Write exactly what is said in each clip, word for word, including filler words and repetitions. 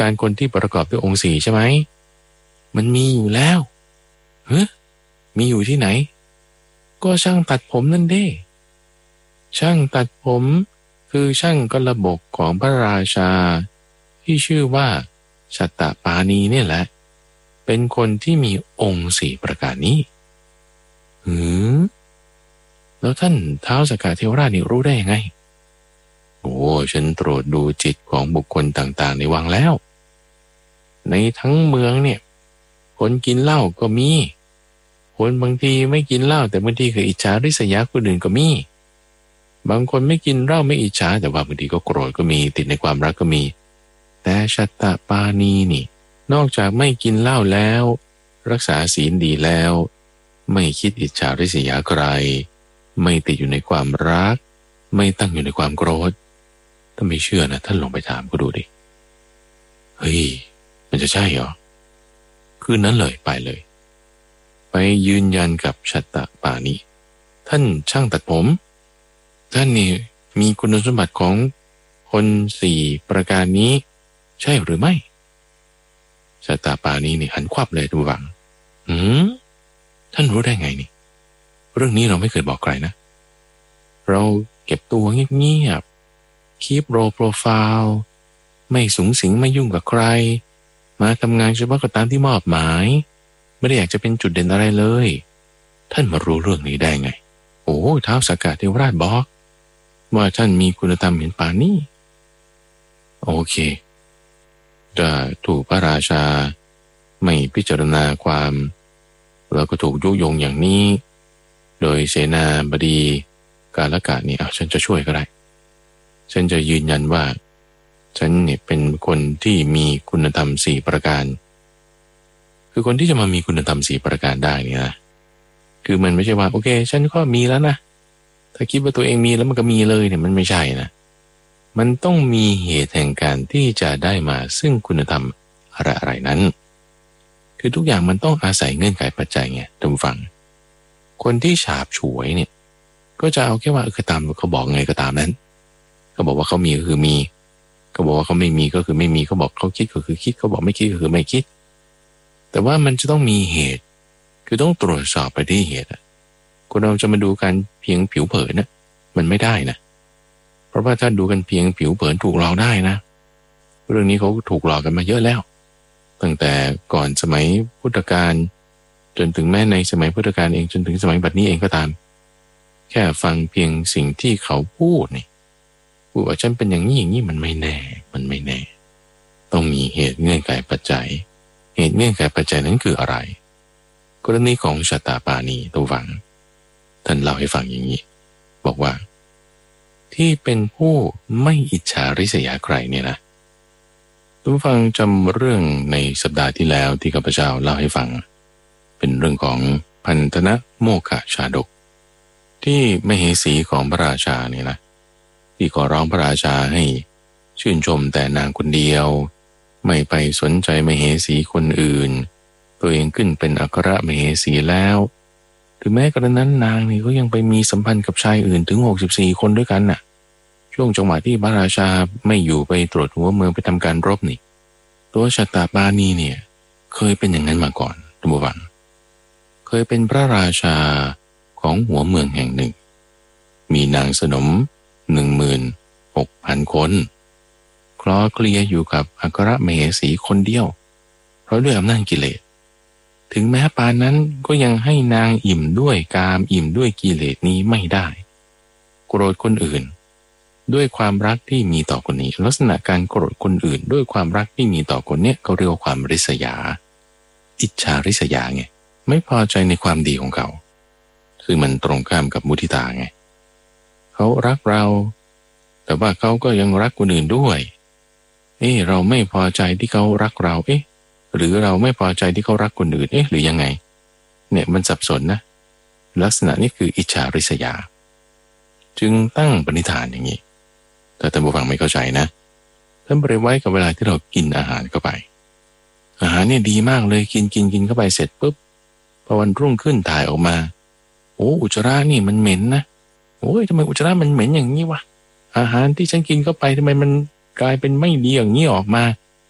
การคนที่ประกอบด้วยองค์สี่ใช่ไหมมันมีอยู่แล้วเฮ้ยมีอยู่ที่ไหนก็ช่างตัดผมนั่นเด้ช่างตัดผมคือช่างกระบกของพระราชาที่ชื่อว่าชัตตปานีเนี่ยแหละเป็นคนที่มีองค์สี่ประการนี้หือแล้วท่านท้าวสักกะเทวราชนี่รู้ได้ยังไงโอ้ฉันตรวจดูจิตของบุคคลต่างๆในวังแล้วในทั้งเมืองเนี่ยคนกินเหล้าก็มีคนบางทีไม่กินเหล้าแต่บางทีก็อิจฉาริษยาคนอื่นก็มีบางคนไม่กินเหล้าไม่อิจฉาแต่ว่าบางทีก็โกรธก็มีติดในความรักก็มีแต่ชัตตปานีนี่นอกจากไม่กินเหล้าแล้วรักษาศีลดีแล้วไม่คิดอิจฉาริษยาใครไม่ติดอยู่ในความรักไม่ตั้งอยู่ในความโกรธถ้าไม่เชื่อนะท่านลองไปถามก็ดูดิเฮ้ยมันจะใช่เหรอคืนนั้นเลยไปเลยไปยืนยันกับชัตตปานีท่านช่างตัดผมท่านนี่มีคุณสมบัติของคนสี่ประการนี้ใช่หรือไม่ชัตตปานีนี่หันควับเลยดูหวังหืมท่านรู้ได้ไงนี่เรื่องนี้เราไม่เคยบอกใครนะเราเก็บตัวเงียบๆคีปโรโปรไฟล์ไม่สูงสิงไม่ยุ่งกับใครมาทำงานเฉพาะกับตามที่มอบหมายไม่ได้อยากจะเป็นจุดเด่นอะไรเลยท่านมารู้เรื่องนี้ได้ไงโอ้ท้าวสักกะเทวราชบอกว่าท่านมีคุณธรรมเห็นป่านนี้โอเคจะถูกพระราชาไม่พิจารณาความแล้วก็ถูกยุยงอย่างนี้โดยเสนาบดีกาลกะนี่อ่ะฉันจะช่วยก็ได้ฉันจะยืนยันว่าฉันเนี่ยเป็นคนที่มีคุณธรรมสี่ประการคือคนที่จะมามีคุณธรรมสี่ประการได้เนี่ยนะคือมันไม่ใช่ว่าโอเคฉันก็มีแล้วนะถ้าคิดว่าตัวเองมีแล้วมันก็มีเลยเนี่ยมันไม่ใช่นะมันต้องมีเหตุแห่งการที่จะได้มาซึ่งคุณธรรมอะไรๆนั้นคือทุกอย่างมันต้องอาศัยเงื่อนไขปัจจัยไงท่านผู้ฟังคนที่ฉาบฉวยเนี่ยก็จะเอาแค่ว่าคือตามเขาบอกไงก็ตามนั้นเขาบอกว่าเขามีก็คือมีเขาบอกว่าเขาไม่มีก็คือไม่มีเขาบอกเขาคิดก็คือคิดเขาบอกไม่คิดก็คือไม่คิดแต่ว่ามันจะต้องมีเหตุคือต้องตรวจสอบไปที่เหตุอ่ะคนเราจะมาดูกันเพียงผิวเผินนะมันไม่ได้นะเพราะว่าถ้าดูกันเพียงผิวเผินถูกหลอกได้นะเรื่องนี้เขาถูกหลอกกันมาเยอะแล้วตั้งแต่ก่อนสมัยพุทธกาลจนถึงแม้ในสมัยพุทธกาลเองจนถึงสมัยบัดนี้เองก็ตามแค่ฟังเพียงสิ่งที่เขาพูดนี่พูดว่าฉันเป็นอย่างนี้อย่างนี้มันไม่แน่มันไม่แน่ต้องมีเหตุเงื่อนไขปัจจัยเหตุเงื่อนไขปัจจัยนั้นคืออะไรกรณีของชัตตปานีตัวฟังท่านเล่าให้ฟังอย่างนี้บอกว่าที่เป็นผู้ไม่อิจฉาริษยาใครเนี่ยนะทุกฟังจำเรื่องในสัปดาห์ที่แล้วที่ข้าพเจ้าเล่าให้ฟังเป็นเรื่องของพันธนะโมฆะชาดกที่มเหสีของพระราชาเนี่ยนะที่ขอร้องพระราชาให้ชื่นชมแต่นางคนเดียวไม่ไปสนใจมเหสีคนอื่นตัวเองขึ้นเป็นอัครมเหสีแล้วถึงแม้กระนั้นนางนี่ก็ยังไปมีสัมพันธ์กับชายอื่นถึงหกสิบสี่คนด้วยกันน่ะช่วงจังหวะที่พระราชาไม่อยู่ไปตรวจหัวเมืองไปทำการรบนี่ตัวชัตตปานีเนี่ยเคยเป็นอย่างนั้นมาก่อนท่านผู้ฟังเคยเป็นพระราชาของหัวเมืองแห่งหนึ่งมีนางสนมหนึ่งหมื่นหกพันคนคลอเคลียอยู่กับอัครมเหสีคนเดียวเพราะด้วยอำนาจกิเลสถึงแม้ปานนั้นก็ยังให้นางอิ่มด้วยกามอิ่มด้วยกิเลสนี้ไม่ได้โกรธคนอื่นด้วยความรักที่มีต่อคนนี้ลักษณะการโกรธคนอื่นด้วยความรักที่มีต่อคนเนี้ยเขาเรียกว่าความริษยาอิจฉาริษยาไงไม่พอใจในความดีของเขาซึ่งมันตรงข้ามกับมุทิตาไงเขารักเราแต่ว่าเขาก็ยังรักคนอื่นด้วยเอ๊ะเราไม่พอใจที่เขารักเราเอ๊ะหรือเราไม่พอใจที่เขารักคนอื่นเอ๊ะหรือยังไงเนี่ยมันสับสนนะลักษณะนี้คืออิจฉาริษยาจึงตั้งปณิธานอย่างนี้แต่ท่านผู้ฟังไม่เข้าใจนะท่านบริไว้กับเวลาที่เรากินอาหารเข้าไปอาหารเนี่ยดีมากเลยกินกินกินเข้าไปเสร็จปุ๊บพอวันรุ่งขึ้นถ่ายออกมาโอ้อุจจาระนี่มันเหม็นนะโอ้ยทำไมอุจจาระมันเหม็นอย่างนี้วะอาหารที่ฉันกินเข้าไปทำไมมันกลายเป็นไม่ดีอย่างนี้ออกมา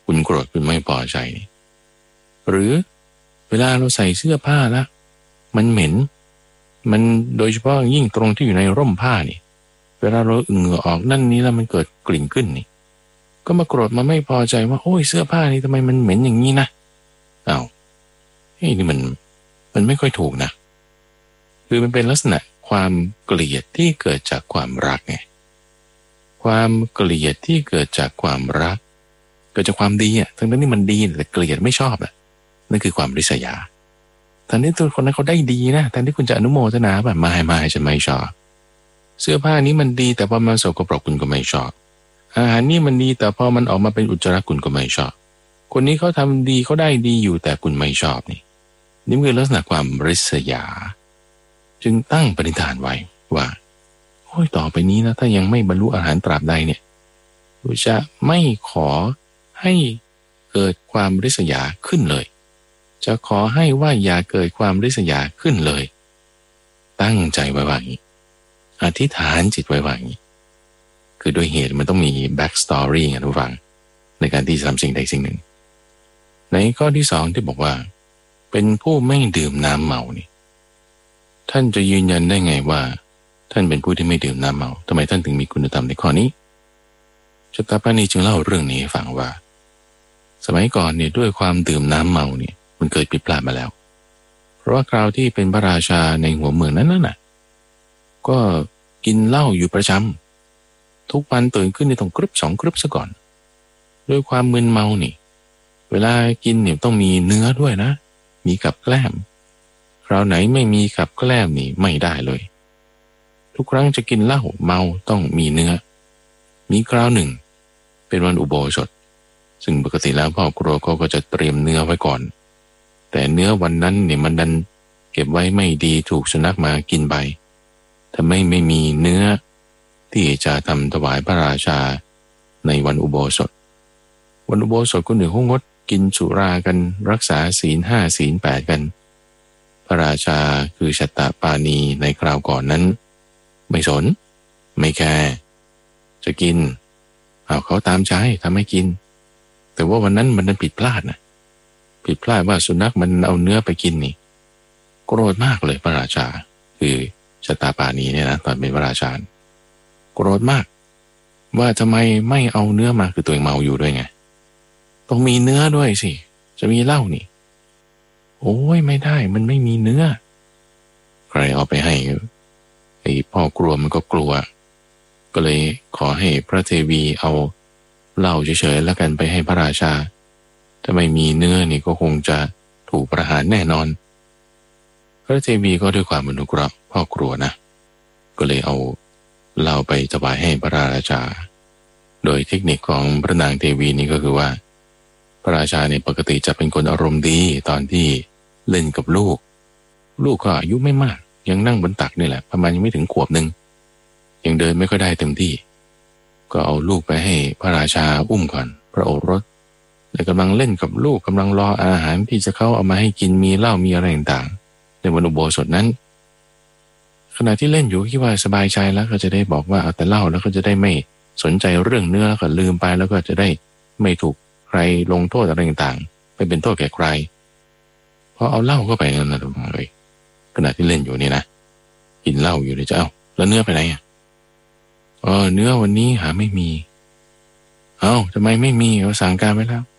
คุณโกรธคุณไม่พอใจนี่หรือเวลาเราใส่เสื้อผ้าละมันเหม็นมันโดยเฉพาะยิ่งตรงที่อยู่ในร่มผ้านี่เวลาเราเหงื่อออกนั่นนี้แล้วมันเกิดกลิ่นขึ้นนี่ก็มาโกรธมาไม่พอใจว่าโอ้ยเสื้อผ้านี่ทำไมมันเหม็นอย่างนี้นะอ้าวเฮ้ยนี่มันมันไม่ค่อยถูกนะคือมันเป็นลักษณะความเกลียดที่เกิดจากความรักไงความเกลียดที่เกิดจากความรักเกิดจากความดีอ่ะทั้งนั้นนี่มันดีแต่เกลียดไม่ชอบอ่ะนั่นคือความริษยาทันที่ตัวคนนั้นเขาได้ดีนะแทนที่คุณจะอนุโมทนาแบบไม่ไม่ฉันไม่ชอบเสื้อผ้านี้มันดีแต่พอมันสกปรกคุณก็ไม่ชอบอาหารนี่มันดีแต่พอมันออกมาเป็นอุจจาระคุณก็ไม่ชอบคนนี้เขาทำดีเขาได้ดีอยู่แต่คุณไม่ชอบนี่นี่คือลักษณะความริษยาจึงตั้งปณิธานไว้ว่าโอ้ยต่อไปนี้นะถ้ายังไม่บรรลุอรหันต์ตราบใดเนี่ยจะไม่ขอให้เกิดความริษยาขึ้นเลยจะขอให้ว่าอย่าเกิดความริษยาขึ้นเลยตั้งใจไว้ว่าอย่างนี้อธิษฐานจิตไว้ว่าอย่างนี้คือโดยเหตุมันต้องมี back story ไงทุกฝังในการที่จะทำสิ่งใดสิ่งหนึ่งในข้อที่สองที่บอกว่าเป็นผู้ไม่ดื่มน้ำเมานี่ท่านจะยืนยันได้ไงว่าท่านเป็นผู้ที่ไม่ดื่มน้ำเมาทำไมท่านถึงมีคุณธรรมในข้อนี้ชตปานีจึงเล่าเรื่องนี้ให้ฟังว่าสมัยก่อนเนี่ยด้วยความดื่มน้ำเมาเนี่ยมันเกิดผิดพลาดมาแล้วเพราะว่าคราวที่เป็นพระราชาในหัวเมืองนั้นน่ะก็กินเหล้าอยู่ประจำทุกวันตื่นขึ้นในต้องกรึบสองกรึบซะก่อนด้วยความมึนเมานี่เวลากินเนี่ยต้องมีเนื้อด้วยนะมีกับแกล้มคราวไหนไม่มีกับแกล้มนี่ไม่ได้เลยทุกครั้งจะกินเหล้าเมาต้องมีเนื้อมีคราวหนึ่งเป็นวันอุโบสถซึ่งปกติแล้วพ่อครัวก็จะเตรียมเนื้อไว้ก่อนแต่เนื้อวันนั้นเนี่ยมันดันเก็บไว้ไม่ดีถูกสุนัขมากินไปทำให้ไม่มีเนื้อที่จะทำถวายพระราชาในวันอุโบสถวันอุโบสถคนอื่นเขางดกินสุรากันรักษาศีลห้าศีลแปดกันพระราชาคือชัตตปานีในคราวก่อนนั้นไม่สนไม่แคร์จะกินเอาเขาตามใจทำให้กินแต่ว่าวันนั้นมันผิดพลาดนะผิดพลาดว่าสุนัขมันเอาเนื้อไปกินนี่โกรธมากเลยพระราชาคือชัตตปานีเนี่ยนะตอนเป็นพระราชาโกรธมากว่าทำไมไม่เอาเนื้อมาคือตัวเองเมาอยู่ด้วยไงต้องมีเนื้อด้วยสิจะมีเหล้านี่โอ้ยไม่ได้มันไม่มีเนื้อใครเอาไปให้ไอ้พ่อกลัวมันก็กลัวก็เลยขอให้พระเทวีเอาเหล้าเฉยๆแล้วกันไปให้พระราชาถ้าไม่มีเนื้อนี่ก็คงจะถูกประหารแน่นอนพระเทวีก็ด้วยความอนุเคราะห์พ่อกลัวนะก็เลยเอาเหล้าไปถวายให้พระราชาโดยเทคนิคของพระนางเทวีนี่ก็คือว่าพระราชาเนี่ยปกติจะเป็นคนอารมณ์ดีตอนที่เล่นกับลูกลูกก็อายุไม่มากยังนั่งบนตักนี่แหละประมาณยังไม่ถึงขวบนึงยังเดินไม่ค่อยได้เต็มที่ก็เอาลูกไปให้พระราชาอุ้มก่อนพระโอรสแล้วกำลังเล่นกับลูกกำลังรออาหารที่จะเข้าเอามาให้กินมีเหล้ามีอะไรต่างๆในวันอุโบสถนั้นขณะที่เล่นอยู่คิดว่าสบายใจแล้วก็จะได้บอกว่าเอาแต่เหล้าแล้วก็จะได้ไม่สนใจเรื่องเนื้อแล้วก็ลืมไปแล้วก็จะได้ไม่ถูกใครลงโทษอะไรต่างๆไม่เป็นโทษแก่ใครพอเอาเหล้าเข้าไปนั่นนะทุกท่านเลยขณะที่เล่นอยู่นี่นะกินเหล้าอยู่เลยจะเอาแล้วเนื้อไปไหนอ่ะเออเนื้อวันนี้หาไม่มีเอ้าทำไมไม่มีเราสั่งการไว้แล้ว